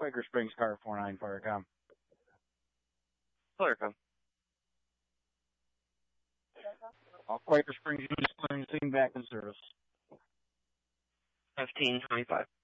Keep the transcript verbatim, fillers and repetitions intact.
Quaker Springs, car four nine, Firecom. Firecom. All Quaker Springs units clearing the scene back in service. fifteen twenty-five.